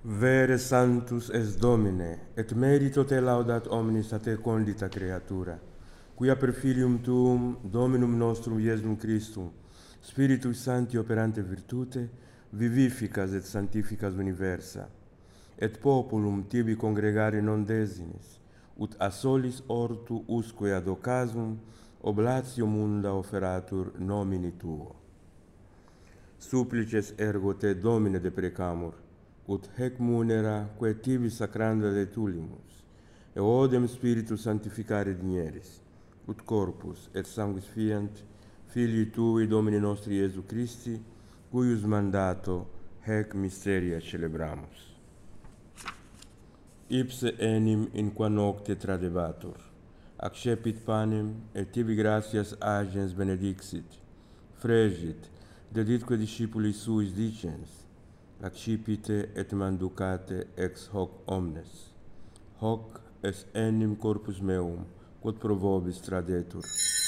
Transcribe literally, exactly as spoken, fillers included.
Vere sanctus es Domine, et merito te laudat omnis a te condita creatura, quia per filium tuum, Dominum nostrum Iesum Christum, Spiritus Sancti operante virtute, vivificas et sanctificas universa, et populum tibi congregare non desinis, ut a solis ortu usque ad occasum oblatio munda offeratur nomini tuo. Supplices ergo te, Domine, deprecamur, ut hec munera quae tibi sacranda de tulimus, et odem Spiritus sanctificare digneris, ut corpus et sanguis fiant, Filii Tui, Domini nostri Iesu Christi, cuius mandato hec mysteria celebramus. Ipse enim in qua nocte tradebatur, accepit panem, et tibi gratias agens benedixit, fregit, deditque discipulis suis dicens, accipite et manducate ex hoc omnes. Hoc est enim corpus meum, quod pro vobis tradetur.